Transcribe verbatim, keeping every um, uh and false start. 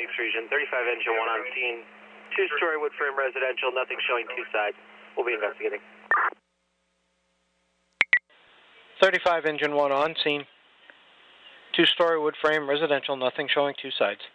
Phoenix region. thirty-five engine one on scene. Two-story wood frame residential, nothing showing two sides. We'll be investigating. thirty-five engine one on scene. Two-story wood frame residential, nothing showing two sides.